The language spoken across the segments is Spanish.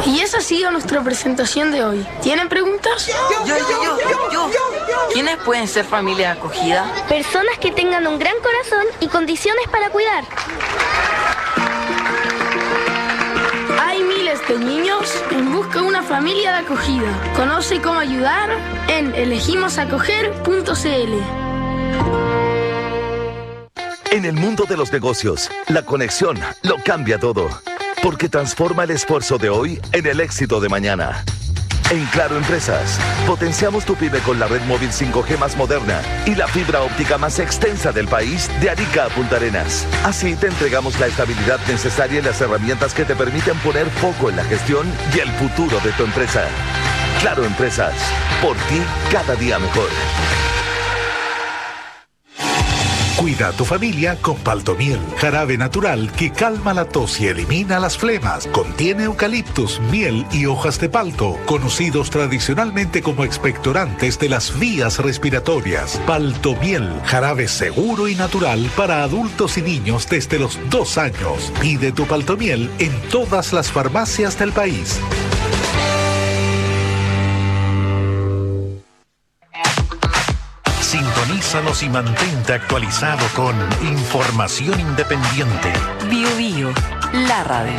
Y esa ha sido nuestra presentación de hoy. ¿Tienen preguntas? Yo. ¿Quiénes pueden ser familia acogida? Personas que tengan un gran corazón y condiciones para cuidar. Hay miles de niños en busca de una familia de acogida. Conoce cómo ayudar en elegimosacoger.cl. En el mundo de los negocios, la conexión lo cambia todo, porque transforma el esfuerzo de hoy en el éxito de mañana. En Claro Empresas, potenciamos tu pyme con la red móvil 5G más moderna y la fibra óptica más extensa del país, de Arica a Punta Arenas. Así te entregamos la estabilidad necesaria y las herramientas que te permiten poner foco en la gestión y el futuro de tu empresa. Claro Empresas, por ti cada día mejor. Cuida a tu familia con Paltomiel, jarabe natural que calma la tos y elimina las flemas. Contiene eucaliptus, miel y hojas de palto, conocidos tradicionalmente como expectorantes de las vías respiratorias. Paltomiel, jarabe seguro y natural para adultos y niños desde los 2 años. Pide tu Paltomiel en todas las farmacias del país. Sintonízanos y mantente actualizado con información independiente. Bio, la radio.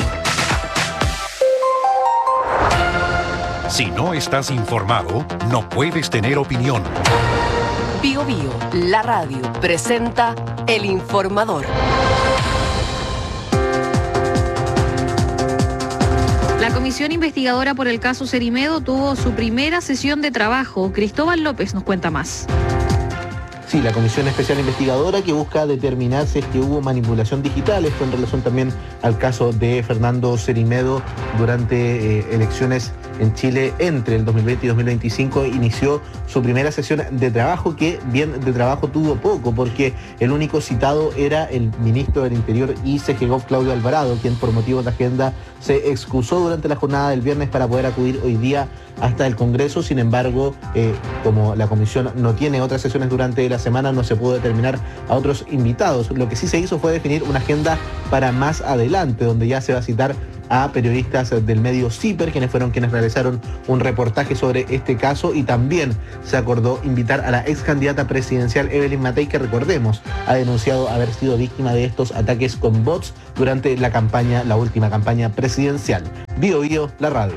Si no estás informado, no puedes tener opinión. Bio, la radio presenta El Informador. La comisión investigadora por el caso Cerimedo tuvo su primera sesión de trabajo. Cristóbal López nos cuenta más. Sí, la Comisión Especial Investigadora que busca determinar si es que hubo manipulación digital, esto en relación también al caso de Fernando Cerimedo durante elecciones en Chile entre el 2020 y 2025, inició su primera sesión de trabajo, que bien de trabajo tuvo poco, porque el único citado era el ministro del Interior y CGGOV, Claudio Alvarado, quien por motivos de agenda se excusó durante la jornada del viernes para poder acudir hoy día hasta el Congreso. Sin embargo, como la comisión no tiene otras sesiones durante la semana, no se pudo determinar a otros invitados. Lo que sí se hizo fue definir una agenda para más adelante, donde ya se va a citar a periodistas del medio CIPER, quienes realizaron un reportaje sobre este caso, y también se acordó invitar a la ex candidata presidencial Evelyn Matei, que recordemos ha denunciado haber sido víctima de estos ataques con bots durante la última campaña presidencial. Bio, la radio.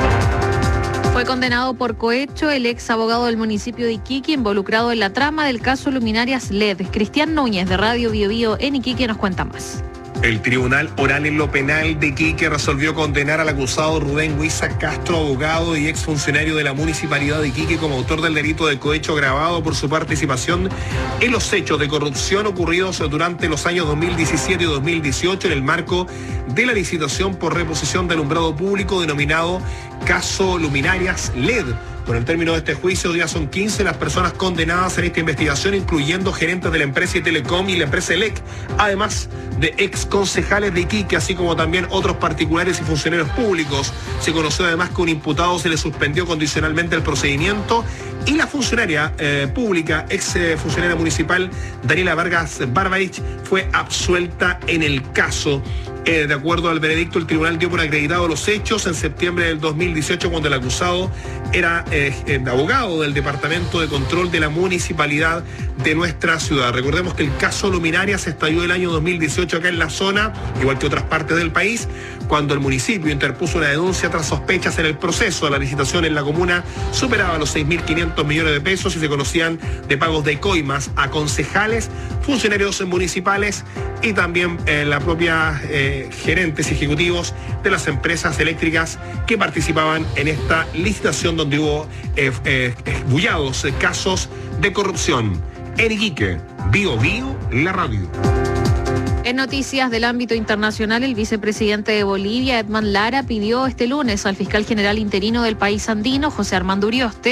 Fue condenado por cohecho el ex abogado del municipio de Iquique involucrado en la trama del caso Luminarias LED. Cristian Núñez de Radio Bio en Iquique nos cuenta más. El Tribunal Oral en lo Penal de Iquique resolvió condenar al acusado Rubén Huiza Castro, abogado y exfuncionario de la Municipalidad de Iquique, como autor del delito de cohecho agravado por su participación en los hechos de corrupción ocurridos durante los años 2017 y 2018 en el marco de la licitación por reposición de alumbrado público denominado Caso Luminarias LED. Por el término de este juicio, ya son 15 las personas condenadas en esta investigación, incluyendo gerentes de la empresa Telecom y la empresa ELEC, además de ex concejales de Iquique, así como también otros particulares y funcionarios públicos. Se conoció además que un imputado se le suspendió condicionalmente el procedimiento y la funcionaria pública, ex funcionaria municipal, Daniela Vargas Barbarich, fue absuelta en el caso. De acuerdo al veredicto, el tribunal dio por acreditado los hechos en septiembre del 2018, cuando el acusado era abogado del Departamento de Control de la Municipalidad de nuestra ciudad. Recordemos que el caso Luminarias se estalló el año 2018 acá en la zona, igual que otras partes del país, cuando el municipio interpuso una denuncia tras sospechas en el proceso. La licitación en la comuna superaba los 6.500 millones de pesos y se conocían de pagos de coimas a concejales, funcionarios municipales y también la propia gerentes ejecutivos de las empresas eléctricas que participaban en esta licitación, donde hubo bullados casos de corrupción. En Iquique, Bio, la radio. En noticias del ámbito internacional, el vicepresidente de Bolivia, Edman Lara, pidió este lunes al fiscal general interino del país andino, José Armando Urioste,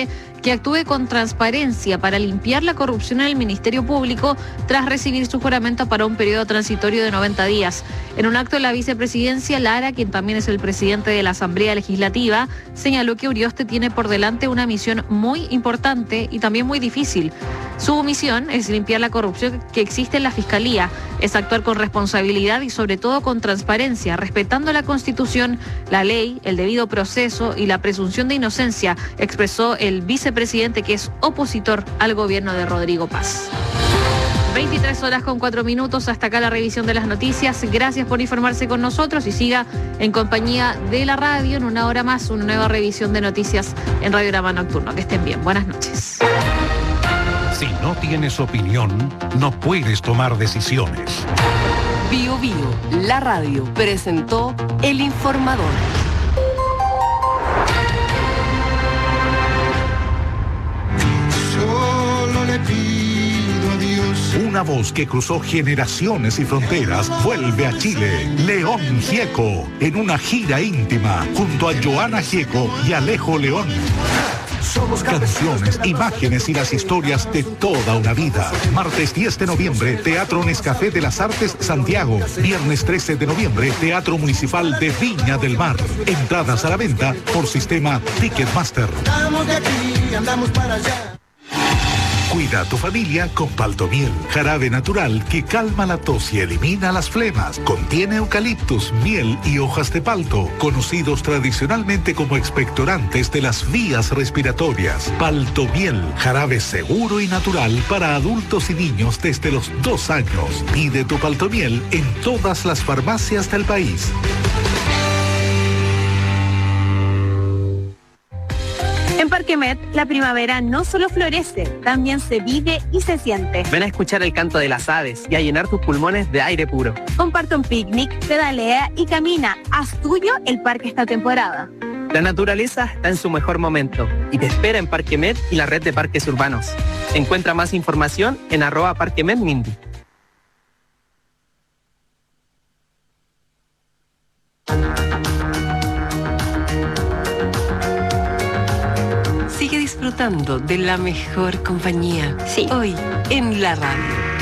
que actúe con transparencia para limpiar la corrupción en el Ministerio Público tras recibir su juramento para un periodo transitorio de 90 días. En un acto de la vicepresidencia, Lara, quien también es el presidente de la Asamblea Legislativa, señaló que Urioste tiene por delante una misión muy importante y también muy difícil. Su misión es limpiar la corrupción que existe en la Fiscalía, es actuar con responsabilidad y sobre todo con transparencia, respetando la Constitución, la ley, el debido proceso y la presunción de inocencia, expresó el vicepresidente que es opositor al gobierno de Rodrigo Paz. 23:04. Hasta acá la revisión de las noticias. Gracias por informarse con nosotros y siga en compañía de la radio. En una hora más, una nueva revisión de noticias en Radiograma Nocturno. Que estén bien. Buenas noches. Si no tienes opinión, no puedes tomar decisiones. Bio Bio, la radio, presentó El Informador. Solo le pido a Dios. Una voz que cruzó generaciones y fronteras vuelve a Chile. León Gieco, en una gira íntima, junto a Joana Gieco y Alejo León. Canciones, imágenes y las historias de toda una vida. Martes 10 de noviembre, Teatro Nescafé de las Artes, Santiago. Viernes 13 de noviembre, Teatro Municipal de Viña del Mar. Entradas a la venta por sistema Ticketmaster. Andamos de aquí, andamos para allá. Cuida a tu familia con Paltomiel, jarabe natural que calma la tos y elimina las flemas. Contiene eucaliptus, miel y hojas de palto, conocidos tradicionalmente como expectorantes de las vías respiratorias. Paltomiel, jarabe seguro y natural para adultos y niños desde los 2 años. Pide tu Paltomiel en todas las farmacias del país. En Parque Met, la primavera no solo florece, también se vive y se siente. Ven a escuchar el canto de las aves y a llenar tus pulmones de aire puro. Comparte un picnic, pedalea y camina. Haz tuyo el parque esta temporada. La naturaleza está en su mejor momento y te espera en Parque Met y la red de parques urbanos. Encuentra más información en @parquemetmindy. Sigue disfrutando de la mejor compañía. Sí. Hoy en la radio.